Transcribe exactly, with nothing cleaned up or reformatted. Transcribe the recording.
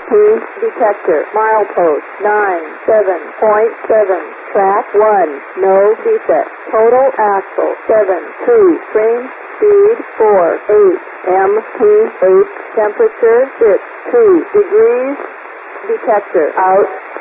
P detector. Milepost nine seven point seven. Track one. No defect. Total axle seven two. Train speed four eight. M P eight. Temperature six two degrees. Detector out.